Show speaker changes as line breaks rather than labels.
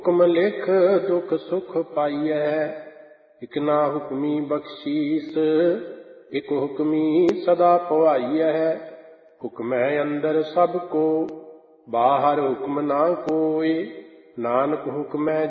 ਹੁਕਮ ਲਿਖ ਦੁਖ ਸੁਖ ਪਾਈਐ, ਇਕ ਨਾ ਹੁਕਮੀ ਬਖਸ਼ੀਸ, ਇਕ ਹੁਕਮੀ ਸਦਾ ਪਵਾਈਐ। ਹੁਕਮੈ ਅੰਦਰ ਸਭ ਕੋ, ਬਾਹਰ ਹੁਕਮ ਨਾ ਕੋਇ, ਨਾਨਕ ਹੁਕਮੈ